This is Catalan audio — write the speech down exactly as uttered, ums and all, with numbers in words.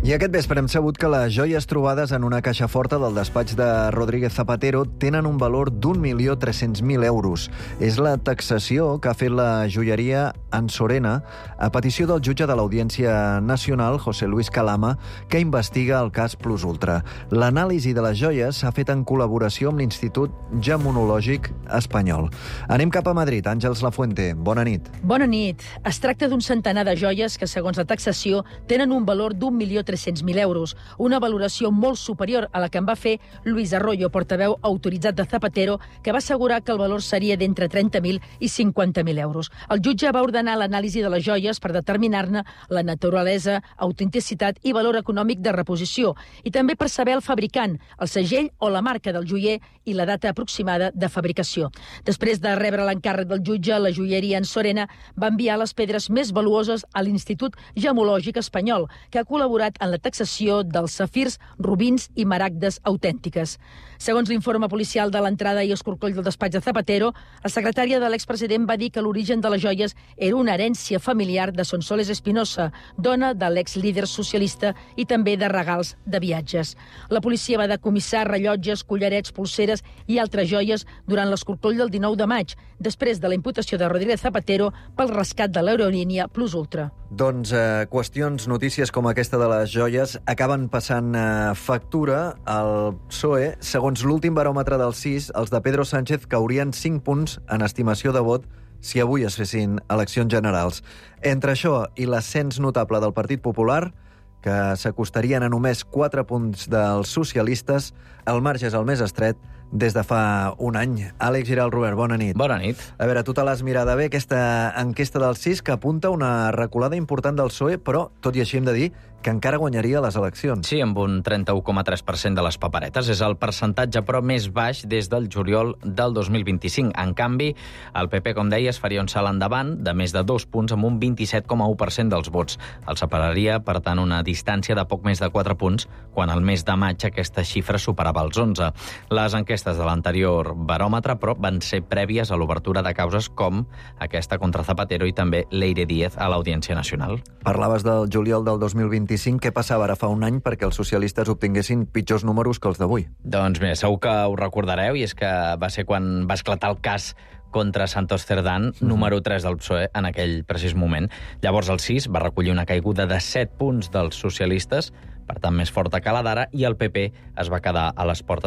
I aquest vespre hem sabut que les joies trobades en una caixa forta del despatx de Rodríguez Zapatero tenen un valor d'un milió tres-cents mil euros. És la taxació que ha fet la joieria Ansorena a petició del jutge de l'Audiència Nacional, José Luis Calama, que investiga el cas Plus Ultra. L'anàlisi de les joies s'ha fet en col·laboració amb l'Institut Gemològic Espanyol. Anem cap a Madrid. Àngels Lafuente, bona nit. Bona nit. Es tracta d'un centenar de joies que, segons la taxació, tenen un valor d'un milió tres-cents mil euros, una valoració molt superior a la que en va fer Luis Arroyo, portaveu autoritzat de Zapatero, que va assegurar que el valor seria d'entre trenta mil i cinquanta mil euros. El jutge va ordenar l'anàlisi de les joies per determinar-ne la naturalesa, autenticitat i valor econòmic de reposició, i també per saber el fabricant, el segell o la marca del joier i la data aproximada de fabricació. Després de rebre l'encàrrec del jutge, la joieria Ansorena va enviar les pedres més valuoses a l'Institut Gemològic Espanyol, que ha col·laborat en la taxació dels safirs, rubins i maragdes autèntiques. Segons l'informe policial de l'entrada i escorcoll del despatx de Zapatero, la secretària de l'expresident va dir que l'origen de les joies era una herència familiar de Sonsoles Espinosa, dona de l'exlíder socialista i també de regals de viatges. La policia va decomissar rellotges, collarets, polseres i altres joies durant l'escorcoll del dinou de maig, després de la imputació de Rodríguez Zapatero pel rescat de l'aerolínia Plus Ultra. Doncs eh, qüestions, notícies com aquesta de les joies acaben passant eh, factura al P S O E. Segons l'últim baròmetre del C I S, els de Pedro Sánchez caurien cinc punts en estimació de vot si avui es fessin eleccions generals. Entre això i l'ascens notable del Partit Popular, que s'acostarien a només quatre punts dels socialistes, el marge és el més estret des de fa un any. Àlex Giral, Robert, bona nit. Bona nit. A veure, tu te l'has mirada bé, aquesta enquesta del C I S, que apunta una reculada important del P S O E, però, tot i així, hem de dir que encara guanyaria les eleccions. Sí, amb un trenta-u coma tres per cent de les paperetes. És el percentatge, però, més baix des del juliol del dos mil vint-i-cinc. En canvi, el P P, com deies, faria un salt endavant de més de dos punts amb un vint-i-set coma u per cent dels vots. El separaria, per tant, una distància de poc més de quatre punts, quan al mes de maig aquesta xifra superava els onze. Les enquestes de l'anterior baròmetre, però, van ser prèvies a l'obertura de causes com aquesta contra Zapatero i també Leire Díez a l'Audiència Nacional. Parlaves del juliol del dos mil vint-i-cinc. Què passava ara fa un any perquè els socialistes obtinguessin pitjors números que els d'avui? Doncs bé, segur que ho recordareu, i és que va ser quan va esclatar el cas contra Santos Cerdán, mm-hmm. número tres del P S O E, en aquell precís moment. Llavors el C I S va recollir una caiguda de set punts dels socialistes, per tant més forta que la d'ara, i el P P es va quedar a les portes